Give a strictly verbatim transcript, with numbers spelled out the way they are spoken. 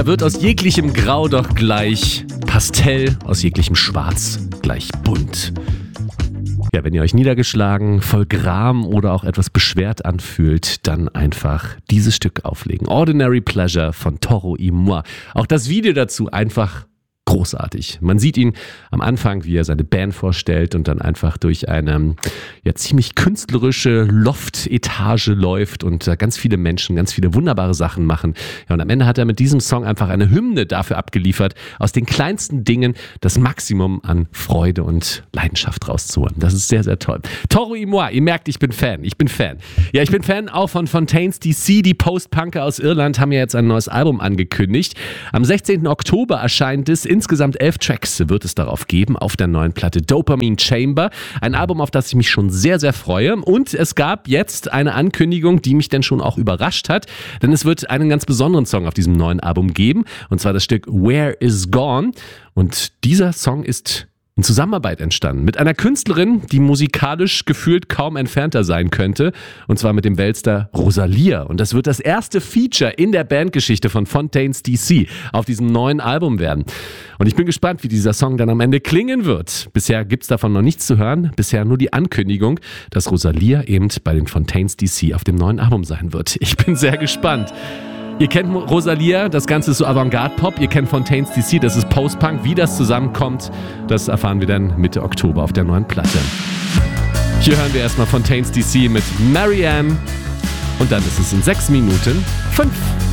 Ja, wird aus jeglichem Grau doch gleich Pastell, aus jeglichem Schwarz gleich bunt. Ja, wenn ihr euch niedergeschlagen, voll Gram oder auch etwas beschwert anfühlt, dann einfach dieses Stück auflegen. Ordinary Pleasure von Toro y Moi. Auch das Video dazu einfach großartig. Man sieht ihn am Anfang, wie er seine Band vorstellt und dann einfach durch eine ja, ziemlich künstlerische Loft-Etage läuft und da ganz viele Menschen ganz viele wunderbare Sachen machen. Ja, und am Ende hat er mit diesem Song einfach eine Hymne dafür abgeliefert, aus den kleinsten Dingen das Maximum an Freude und Leidenschaft rauszuholen. Das ist sehr, sehr toll. Toro y Moi, ihr merkt, ich bin Fan. Ich bin Fan. Ja, ich bin Fan auch von Fontaines D C. Die Post-Punker aus Irland haben ja jetzt ein neues Album angekündigt. Am sechzehnten Oktober erscheint es. Insgesamt elf Tracks wird es darauf geben auf der neuen Platte Dopamine Chamber. Ein Album, auf das ich mich schon sehr, sehr freue. Und es gab jetzt eine Ankündigung, die mich dann schon auch überrascht hat. Denn es wird einen ganz besonderen Song auf diesem neuen Album geben. Und zwar das Stück Where is Gone. Und dieser Song ist in Zusammenarbeit entstanden mit einer Künstlerin, die musikalisch gefühlt kaum entfernter sein könnte, und zwar mit dem Weltstar Rosalia. Und das wird das erste Feature in der Bandgeschichte von Fontaines D C auf diesem neuen Album werden. Und ich bin gespannt, wie dieser Song dann am Ende klingen wird. Bisher gibt es davon noch nichts zu hören, bisher nur die Ankündigung, dass Rosalia eben bei den Fontaines D C auf dem neuen Album sein wird. Ich bin sehr gespannt. Ihr kennt Rosalia, das Ganze ist so Avantgarde-Pop. Ihr kennt Fontaines D C, das ist Post-Punk. Wie das zusammenkommt, das erfahren wir dann Mitte Oktober auf der neuen Platte. Hier hören wir erstmal Fontaines D C mit Marianne. Und dann ist es in sechs Minuten fünf.